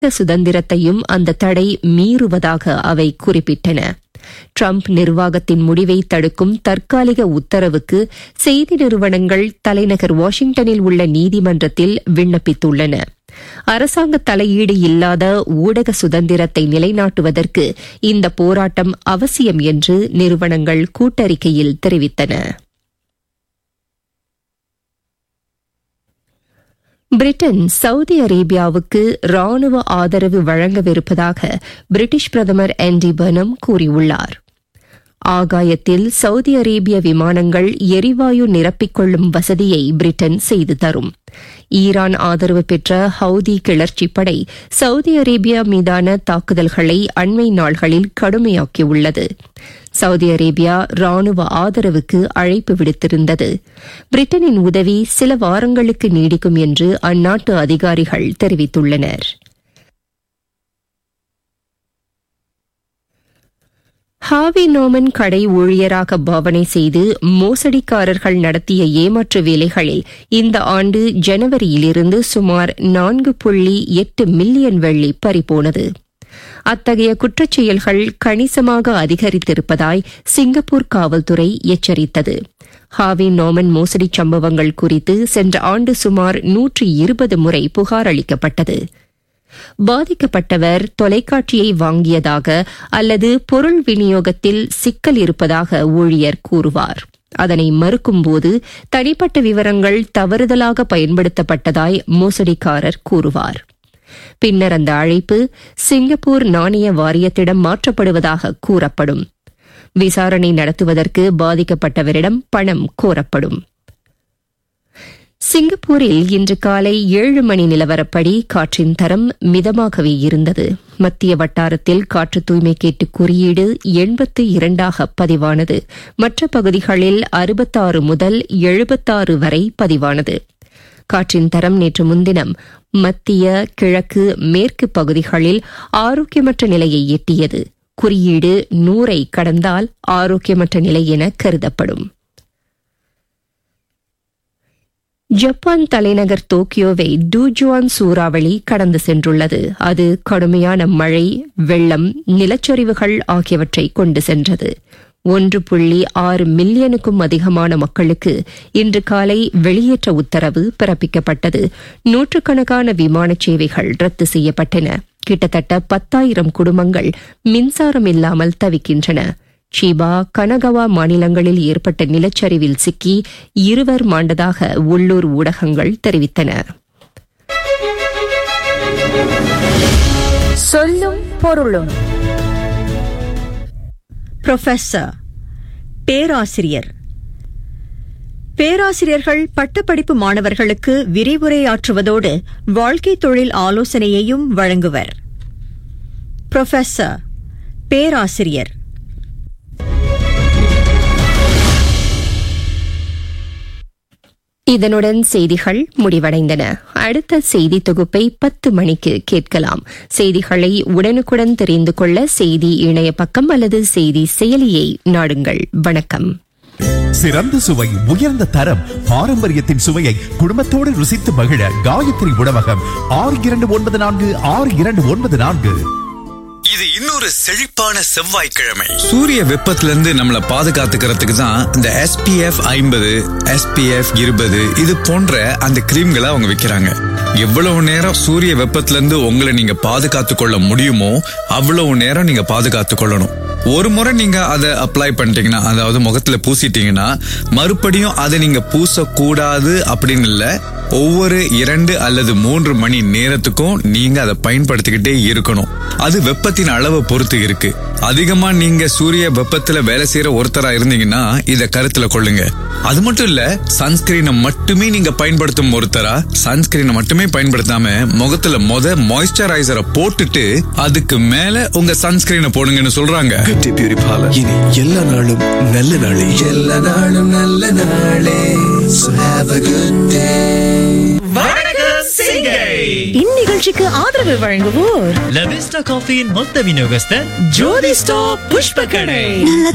சுதந்திரத்தையும் அந்த தடை மீறுவதாக அவை குறிப்பிட்டன. ட்ரம்ப் நிர்வாகத்தின் முடிவை தடுக்கும் தற்காலிக உத்தரவுக்கு செய்தி நிறுவனங்கள் தலைநகர் வாஷிங்டனில் உள்ள நீதிமன்றத்தில் விண்ணப்பித்துள்ளன. அரசாங்க தலையீடு இல்லாத ஊடக சுதந்திரத்தை நிலைநாட்டுவதற்கு இந்த போராட்டம் அவசியம் என்று நிறுவனங்கள் கூட்டறிக்கையில் தெரிவித்தன. பிரிட்டன் சவுதி அரேபியாவுக்கு ராணுவ ஆதரவு வழங்கவிருப்பதாக பிரிட்டிஷ் பிரதமர் ஆண்டி பர்னம் கூறியுள்ளார். ஆகாயத்தில் சவுதி அரேபிய விமானங்கள் எரிவாயு நிரப்பிக்கொள்ளும் வசதியை பிரிட்டன் செய்து தரும். ஈரான் ஆதரவு பெற்ற ஹவுதி கிளர்ச்சிப் படை சவுதி அரேபியா மீதான தாக்குதல்களை அண்மை நாள்களில் கடுமையாக்கியுள்ளது. சவுதி அரேபியா ராணுவ ஆதரவுக்கு அழைப்பு விடுத்திருந்தது. பிரிட்டனின் உதவி சில வாரங்களுக்கு நீடிக்கும் என்று அந்நாட்டு அதிகாரிகள் தெரிவித்துள்ளனர். ஹாவி நோமன் கடை ஊழியராக பாவனை செய்து மோசடிக்காரர்கள் நடத்திய ஏமாற்று வேலைகளில் இந்த ஆண்டு ஜனவரியிலிருந்து சுமார் 4.8 மில்லியன் வெள்ளி பறிபோனது. அத்தகைய குற்றச்செயல்கள் கணிசமாக அதிகரித்திருப்பதாய் சிங்கப்பூர் காவல்துறை எச்சரித்தது. ஹாவி நோமன் மோசடி சம்பவங்கள் குறித்து சென்ற ஆண்டு சுமார் 120 முறை புகார் அளிக்கப்பட்டது. பாதிக்கப்பட்டவர் தொலைக்காட்சியை வாங்கியதாக அல்லது பொருள் விநியோகத்தில் சிக்கல் இருப்பதாக ஊழியர் கூறுவார். அதனை மறுக்கும்போது தனிப்பட்ட விவரங்கள் தவறுதலாக பயன்படுத்தப்பட்டதாய் மோசடிக்காரர் கூறுவார். பின்னர் அந்த அழைப்பு சிங்கப்பூர் நாணய வாரியத்திடம் மாற்றப்படுவதாக கூறப்படும். விசாரணை நடத்துவதற்கு பாதிக்கப்பட்டவரிடம் பணம் கோரப்படும். சிங்கப்பூரில் இன்று காலை 7 மணி நிலவரப்படி காற்றின் தரம் மிதமாகவே இருந்தது. மத்திய வட்டாரத்தில் காற்று தூய்மை கேட்டு குறியீடு 82 பதிவானது. மற்ற பகுதிகளில் 66 முதல் 76 வரை பதிவானது. காற்றின் தரம் நேற்று முன்தினம் மத்திய கிழக்கு மேற்கு பகுதிகளில் ஆரோக்கியமற்ற நிலையை எட்டியது. குறியீடு 100 கடந்தால் ஆரோக்கியமற்ற நிலை என கருதப்படும். ஜப்பான் தலைநகர் டோக்கியோவை டூஜுவான் சூறாவளி கடந்து சென்றுள்ளது. அது கடுமையான மழை, வெள்ளம், நிலச்சரிவுகள் ஆகியவற்றை கொண்டு சென்றது. 1.6 மில்லியனுக்கும் அதிகமான மக்களுக்கு இன்று காலை வெளியேற்ற உத்தரவு பிறப்பிக்கப்பட்டது. நூற்றுக்கணக்கான விமான சேவைகள் ரத்து செய்யப்பட்டன. கிட்டத்தட்ட 10,000 குடும்பங்கள் மின்சாரம் இல்லாமல் தவிக்கின்றன. ஷிபா, கனகவா மாநிலங்களில் ஏற்பட்ட நிலச்சரிவில் சிக்கி 2 மாண்டதாக உள்ளூர் ஊடகங்கள் தெரிவித்தன. சொல்லும் பொருளும். புரொஃபசர், பேராசிரியர். பேராசிரியர்கள் பட்டப்படிப்பு மாணவர்களுக்கு விரிவுரையாற்றுவதோடு வாழ்க்கை தொழில் ஆலோசனையையும் வழங்குவர். புரொஃபசர், பேராசிரியர். இதனுடன் செய்திகள் முடிவடைந்தன. அடுத்த செய்தி தொகுப்பை 10 மணிக்கு கேட்கலாம். செய்திகளை உடனுக்குடன் தெரிந்து கொள்ள செய்தி இணைய பக்கம் அல்லது செய்தி செயலியை நாடுங்கள். வணக்கம். சிறந்த சுவை, உயர்ந்த தரம், பாரம்பரியத்தின் சுவையை குடும்பத்தோடு ருசித்து மகிழ காயத்ரி உணவகம் 6294. இது இன்னொரு செழிப்பான செவ்வாய்க்கிழமை. சூரிய வெப்பத்திலிருந்து நம்மளை பாதுகாத்துக்கிறதுக்கு தான் இந்த SPF 50, SPF 20 இது போன்ற அந்த கிரீம்களை அவங்க விற்கிறாங்க. எவ்வளவு நேரம் சூரிய வெப்பத்திலிருந்து உங்களை நீங்க பாதுகாத்து கொள்ள முடியுமோ அவ்வளவு நேரம் நீங்க பாதுகாத்து கொள்ளணும். ஒரு முறை நீங்க அதை அப்ளை பண்ணிட்டீங்கன்னா, அதாவது முகத்துல பூசிட்டீங்கன்னா மறுபடியும் அதை நீங்க பூசக்கூடாது அப்படின்னு இல்ல. ஒவ்வொரு 2 அல்லது 3 மணி நேரத்துக்கும் நீங்க அதை பயன்படுத்திக்கிட்டே இருக்கணும். அது வெப்பத்தின் அளவை பொறுத்து இருக்கு. அதிகமா நீங்க சூரிய வெப்பத்துல வேலை செய்யற ஒருத்தரா இருந்தீங்கன்னா இத கருத்துல கொள்ளுங்க. அது மட்டும் இல்ல, சன்ஸ்கிரீனை மட்டுமே நீங்க பயன்படுத்தும் ஒருத்தரா சன்ஸ்கிரீனை மட்டுமே பயன்படுத்தாம முகத்துல மாய்ஸ்சரைசரை போட்டுட்டு அதுக்கு மேல உங்க சன்ஸ்கிரீனை போடுங்கன்னு சொல்றாங்க. இனி எல்லா நாளும் நல்ல நாளே, எல்லா நாளும் நல்ல நாளே. So have a good day. இந்நிகழ்ச்சிக்கு ஆதரவு வழங்குவோர் லவிஸ்டா காஃபியின் மொத்த விநியோகஸ்தர் ஜோதி ஸ்டாப் புஷ்ப கடை.